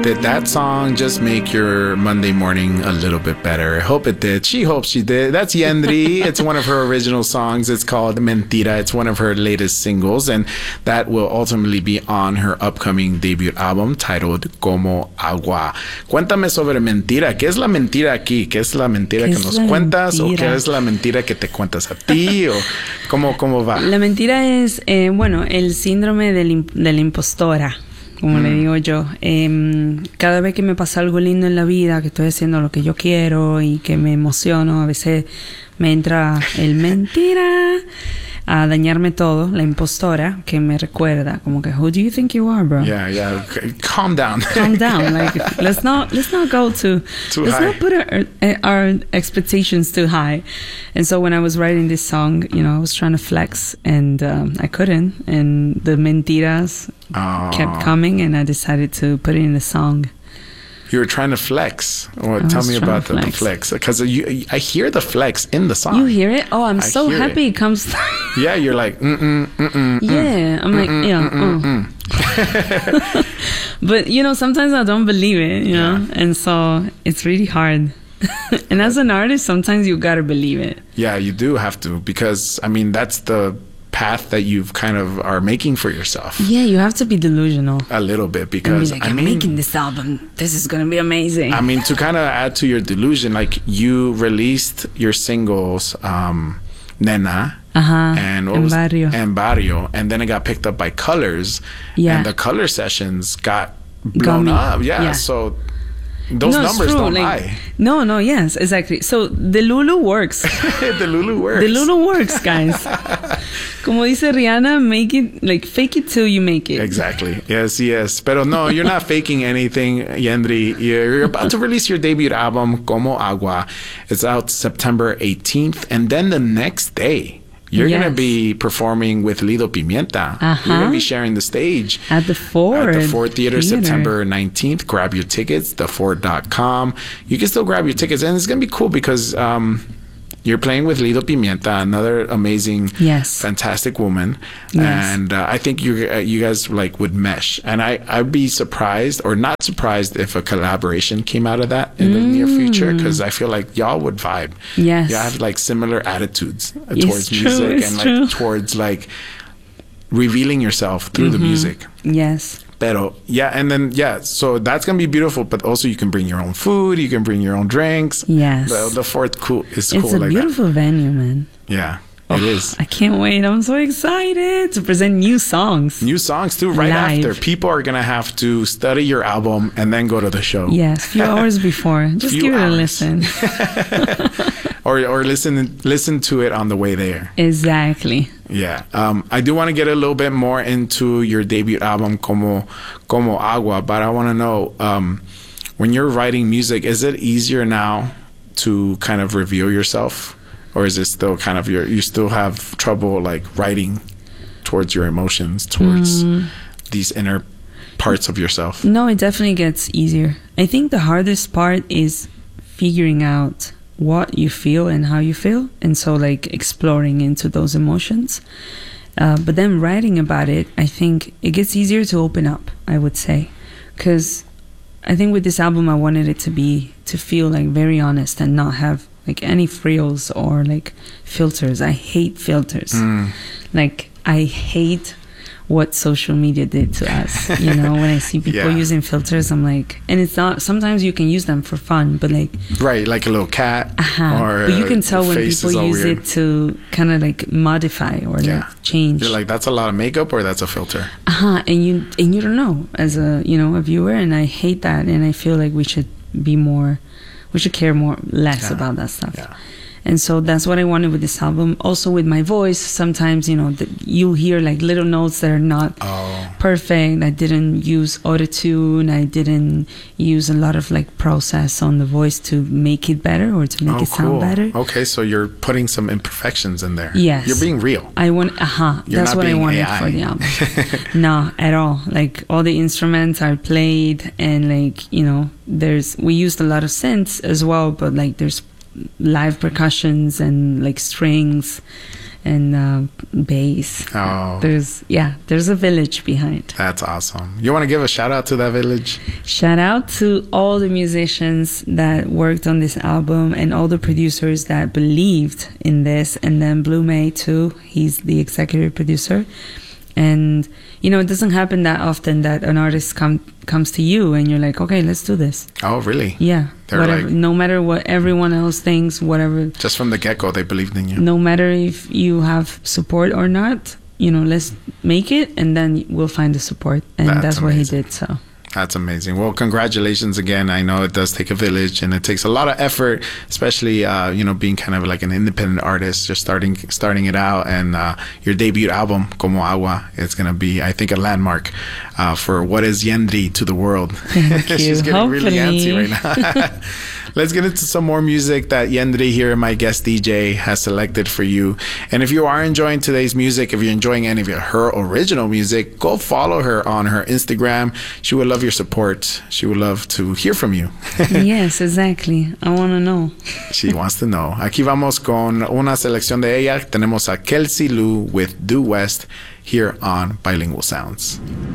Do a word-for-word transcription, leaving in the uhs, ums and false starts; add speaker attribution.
Speaker 1: Did that song just make your Monday morning a little bit better? I hope it did. She hopes she did. That's Yendri. It's one of her original songs. It's called Mentira. It's one of her latest singles, and that will ultimately be on her upcoming debut album titled Como Agua. Cuéntame sobre mentira. ¿Qué es la mentira aquí? ¿Qué es la mentira que nos cuentas? ¿O qué es la mentira que te cuentas a ti? ¿O cómo, cómo va?
Speaker 2: La mentira es, eh, bueno, el síndrome del, de la impostora, como mm. le digo yo. Eh, cada vez que me pasa algo lindo en la vida, que estoy haciendo lo que yo quiero y que me emociono, a veces me entra el mentira a dañarme todo, la impostora, que me recuerda como que, who do you think you are, bro?
Speaker 1: Yeah, yeah. Calm down.
Speaker 2: Calm down. Like, let's not let's not go too,
Speaker 1: too
Speaker 2: let's
Speaker 1: high.
Speaker 2: not put our, our expectations too high. And so when I was writing this song, you know, I was trying to flex, and um, I couldn't, and the mentiras
Speaker 1: oh.
Speaker 2: kept coming, and I decided to put it in the song.
Speaker 1: You were trying to flex. Well, tell me about the, the flex, because I hear the flex in the song.
Speaker 2: You hear it? Oh, I'm
Speaker 1: I
Speaker 2: so happy it. it comes.
Speaker 1: Yeah, you're like, mm mm mm mm.
Speaker 2: Yeah, I'm like, mm, yeah. Mm, mm, mm. But you know, sometimes I don't believe it, you know, yeah. and so it's really hard. And as an artist, sometimes you gotta believe it.
Speaker 1: Yeah, you do have to, because I mean, that's the path that you've kind of are making for yourself.
Speaker 2: Yeah, you have to be delusional
Speaker 1: a little bit, because
Speaker 2: be like,
Speaker 1: I
Speaker 2: I'm
Speaker 1: mean,
Speaker 2: making this album, this is gonna be amazing.
Speaker 1: I mean, to kind of add to your delusion, like you released your singles, um, Nena,
Speaker 2: uh-huh.
Speaker 1: and what
Speaker 2: en
Speaker 1: was,
Speaker 2: Barrio,
Speaker 1: and Barrio, and then it got picked up by Colors,
Speaker 2: yeah,
Speaker 1: and the Color sessions got blown up. Yeah, yeah, so those
Speaker 2: no,
Speaker 1: numbers don't like, lie.
Speaker 2: No, no, yes, exactly. So the Lulu works.
Speaker 1: The Lulu works.
Speaker 2: The Lulu works, guys. Como dice Rihanna, make it, like, fake it till you make it.
Speaker 1: Exactly. Yes, yes. Pero no, you're not faking anything, Yendri. You're about to release your debut album, Como Agua. It's out September eighteenth. And then the next day, you're yes. going to be performing with Lido Pimienta.
Speaker 2: Uh-huh.
Speaker 1: You're going to be sharing the stage.
Speaker 2: At the Ford.
Speaker 1: At the Ford Theater, Theater, September nineteenth. Grab your tickets, the ford dot com. You can still grab your tickets. And it's going to be cool because um, you're playing with Lido Pimienta, another amazing,
Speaker 2: yes.
Speaker 1: fantastic woman.
Speaker 2: Yes.
Speaker 1: And uh, I think you uh, you guys like would mesh. And I, I'd be surprised or not surprised if a collaboration came out of that in mm. the near future, because I feel like y'all would vibe.
Speaker 2: Yes.
Speaker 1: Y'all have like similar attitudes uh,
Speaker 2: it's
Speaker 1: towards
Speaker 2: true,
Speaker 1: music
Speaker 2: and
Speaker 1: like
Speaker 2: true.
Speaker 1: towards like revealing yourself through
Speaker 2: mm-hmm.
Speaker 1: the music.
Speaker 2: Yes.
Speaker 1: Pero, yeah, and then, yeah, so that's going to be beautiful, but also you can bring your own food, you can bring your own drinks.
Speaker 2: Yes.
Speaker 1: The, the Fort cool is
Speaker 2: it's
Speaker 1: cool
Speaker 2: a
Speaker 1: like
Speaker 2: beautiful
Speaker 1: that.
Speaker 2: venue, man.
Speaker 1: Yeah,
Speaker 2: oh,
Speaker 1: it is.
Speaker 2: I can't wait. I'm so excited to present new songs.
Speaker 1: New songs, too, right
Speaker 2: Live.
Speaker 1: after. People are going to have to study your album and then go to the show.
Speaker 2: Yes, a few hours before. Just
Speaker 1: few
Speaker 2: give it
Speaker 1: hours.
Speaker 2: a listen.
Speaker 1: or or listen listen to it on the way there.
Speaker 2: Exactly.
Speaker 1: Yeah. Um, I do want to get a little bit more into your debut album, Como, Como Agua, but I want to know, um, when you're writing music, is it easier now to kind of reveal yourself? Or is it still kind of, your, you still have trouble like writing towards your emotions, towards mm. these inner parts of yourself?
Speaker 2: No, it definitely gets easier. I think the hardest part is figuring out what you feel and how you feel, and so like exploring into those emotions, uh, but then writing about it, I think it gets easier to open up, I would say, because I think with this album I wanted it to be to feel like very honest and not have like any frills or like filters. I hate filters. mm. Like I hate what social media did to us, you know. When I see people yeah. using filters, I'm like, and it's not, sometimes you can use them for fun, but like,
Speaker 1: right, like a little cat,
Speaker 2: uh-huh.
Speaker 1: or
Speaker 2: but you can tell when people use
Speaker 1: weird.
Speaker 2: it to kind of like modify or yeah. like change.
Speaker 1: You're like, that's a lot of makeup or that's a filter.
Speaker 2: Uh-huh. And you and you don't know as a, you know, a viewer, and I hate that, and I feel like we should be more, we should care more less
Speaker 1: yeah.
Speaker 2: about that stuff.
Speaker 1: Yeah.
Speaker 2: And so that's what I wanted with this album. Also with my voice, sometimes, you know, the, you hear like little notes that are not
Speaker 1: oh.
Speaker 2: perfect. I didn't use autotune. I didn't use a lot of like process on the voice to make it better or to make
Speaker 1: oh,
Speaker 2: it sound
Speaker 1: cool.
Speaker 2: better.
Speaker 1: Okay, so you're putting some imperfections in there.
Speaker 2: Yes.
Speaker 1: You're being real.
Speaker 2: I want, uh-huh.
Speaker 1: You're
Speaker 2: That's
Speaker 1: not
Speaker 2: what I
Speaker 1: being
Speaker 2: wanted
Speaker 1: A I.
Speaker 2: for the album. No, at all. Like all the instruments are played, and like, you know, there's, we used a lot of synths as well, but like there's live percussions and like strings and uh, bass.
Speaker 1: Oh.
Speaker 2: There's, yeah, there's a village behind.
Speaker 1: That's awesome. You want to give a shout out to that village?
Speaker 2: Shout out to all the musicians that worked on this album and all the producers that believed in this. And then Blue May too. He's the executive producer. And, you know, it doesn't happen that often that an artist come, comes to you and you're like, okay, let's do this.
Speaker 1: Oh, really?
Speaker 2: Yeah.
Speaker 1: They're
Speaker 2: whatever,
Speaker 1: like,
Speaker 2: no matter what everyone else thinks, whatever.
Speaker 1: Just from the get-go, they believed in you.
Speaker 2: No matter if you have support or not, you know, let's make it and then we'll find the support. And that's, that's what he did, so.
Speaker 1: That's amazing. Well, congratulations again. I know it does take a village and it takes a lot of effort, especially, uh, you know, being kind of like an independent artist, just starting starting it out. And uh, your debut album, Como Agua, it's going to be, I think, a landmark uh, for what is Yendri to the world.
Speaker 2: Thank you.
Speaker 1: She's getting
Speaker 2: Hopefully.
Speaker 1: really antsy right now. Let's get into some more music that Yendri here, my guest D J, has selected for you. And if you are enjoying today's music, if you're enjoying any of her original music, go follow her on her Instagram. She would love your support. She would love to hear from you.
Speaker 2: Yes, exactly. I want to know.
Speaker 1: She wants to know. Aquí vamos con una selección de ella. Tenemos a Kelsey Lou with Due West here on Bilingual Sounds.